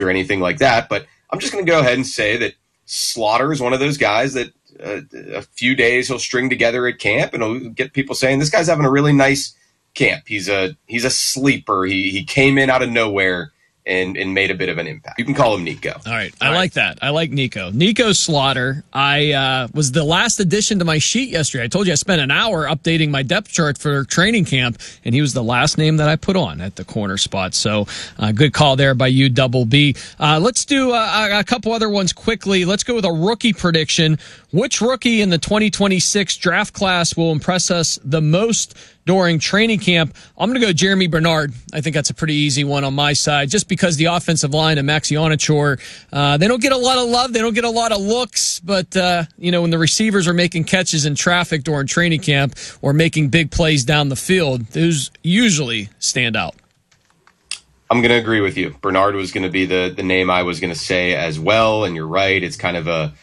or anything like that. But I'm just going to go ahead and say that Slaughter is one of those guys that a few days he'll string together at camp, and he'll get people saying, this guy's having a really nice camp. He's a sleeper. He came in out of nowhere and made a bit of an impact. You can call him Nico. All right. I like that. I like Nico. Nico Slaughter. I was the last addition to my sheet yesterday. I told you I spent an hour updating my depth chart for training camp, and he was the last name that I put on at the corner spot. So good call there by you, Double B. Let's do a couple other ones quickly. Let's go with a rookie prediction. Which rookie in the 2026 draft class will impress us the most during training camp? I'm going to go Jeremy Bernard. I think that's a pretty easy one on my side, just because the offensive line and Maxi Onachor, they don't get a lot of love. They don't get a lot of looks, but, when the receivers are making catches in traffic during training camp or making big plays down the field, those usually stand out. I'm going to agree with you. Bernard was going to be the name I was going to say as well, and you're right. It's kind of a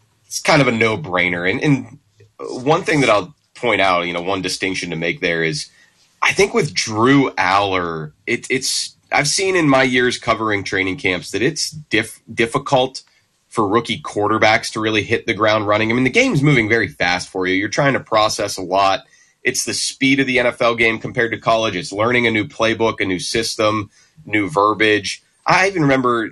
no-brainer. And one thing that I'll point out, one distinction to make there is, I think with Drew Aller, it's I've seen in my years covering training camps that it's difficult for rookie quarterbacks to really hit the ground running. I mean, the game's moving very fast for you. You're trying to process a lot. It's the speed of the NFL game compared to college. It's learning a new playbook, a new system, new verbiage. I even remember,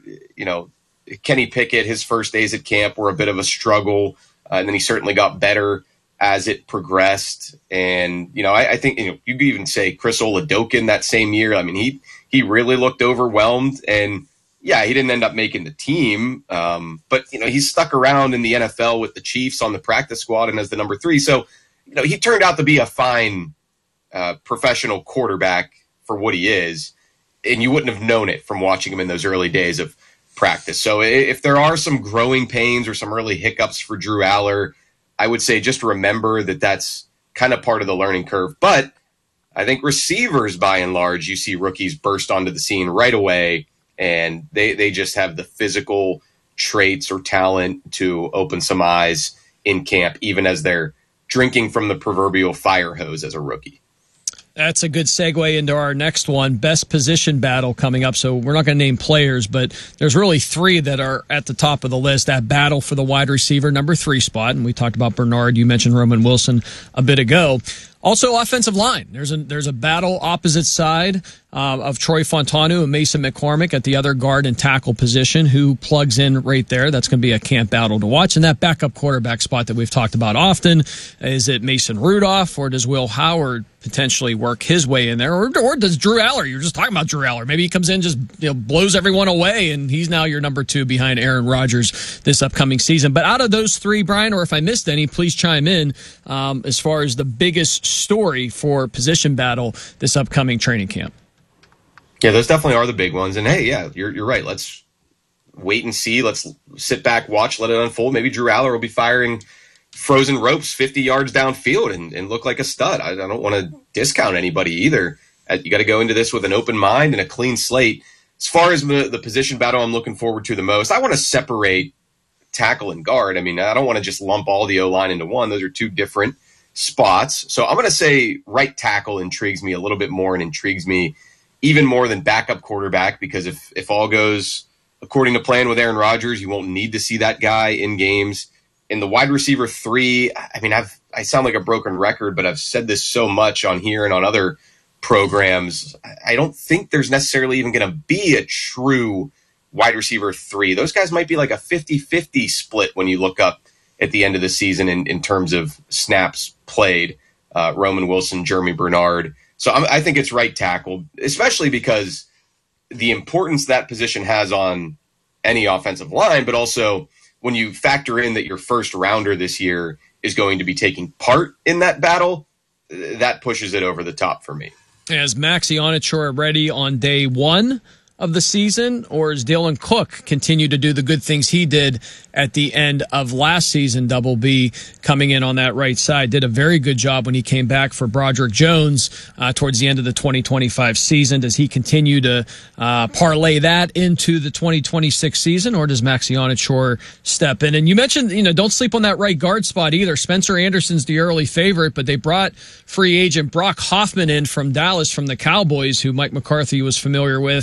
Kenny Pickett, his first days at camp were a bit of a struggle, and then he certainly got better as it progressed. And, I think, you could even say Chris Oladokun that same year. I mean, he really looked overwhelmed, and yeah, he didn't end up making the team. But, he's stuck around in the NFL with the Chiefs on the practice squad and as the number 3. So, he turned out to be a fine professional quarterback for what he is. And you wouldn't have known it from watching him in those early days of practice. So if there are some growing pains or some early hiccups for Drew Aller, I would say just remember that that's kind of part of the learning curve. But I think receivers, by and large, you see rookies burst onto the scene right away, and they just have the physical traits or talent to open some eyes in camp, even as they're drinking from the proverbial fire hose as a rookie. That's a good segue into our next one, best position battle coming up. So we're not going to name players, but there's really 3 that are at the top of the list. That battle for the wide receiver number 3 spot, and we talked about Bernard. You mentioned Roman Wilson a bit ago. Also, offensive line. There's a battle opposite side of Troy Fontanu and Mason McCormick at the other guard and tackle position. Who plugs in right there? That's going to be a camp battle to watch. And that backup quarterback spot that we've talked about often, is it Mason Rudolph, or does Will Howard potentially work his way in there, or does Drew Aller? You're just talking about Drew Aller. Maybe he comes in, just blows everyone away, and he's now your number 2 behind Aaron Rodgers this upcoming season. But out of those 3, Brian, or if I missed any, please chime in as far as the biggest story for position battle this upcoming training camp. Yeah, those definitely are the big ones. And hey, yeah, you're right. Let's wait and see. Let's sit back, watch, let it unfold. Maybe Drew Aller will be firing frozen ropes 50 yards downfield and look like a stud. I don't want to discount anybody either. You got to go into this with an open mind and a clean slate. As far as the position battle I'm looking forward to the most, I want to separate tackle and guard. I mean, I don't want to just lump all the O-line into one. Those are 2 different spots. So I'm going to say right tackle intrigues me a little bit more, and intrigues me even more than backup quarterback, because if all goes according to plan with Aaron Rodgers, you won't need to see that guy in games. In the wide receiver 3, I mean, I sound like a broken record, but I've said this so much on here and on other programs. I don't think there's necessarily even going to be a true wide receiver 3. Those guys might be like a 50-50 split when you look up at the end of the season in terms of snaps played. Roman Wilson, Jeremy Bernard. So I think it's right tackle, especially because the importance that position has on any offensive line, but also when you factor in that your first rounder this year is going to be taking part in that battle, that pushes it over the top for me. Is Maxi Onachor ready on day 1 of the season, or is Dylan Cook continue to do the good things he did at the end of last season? Double B coming in on that right side did a very good job when he came back for Broderick Jones towards the end of the 2025 season. Does he continue to parlay that into the 2026 season, or does Maxi Onachor step in? And you mentioned, don't sleep on that right guard spot either. Spencer Anderson's the early favorite, but they brought free agent Brock Hoffman in from Dallas from the Cowboys, who Mike McCarthy was familiar with.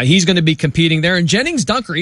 He's going to be competing there. And Jennings Dunker,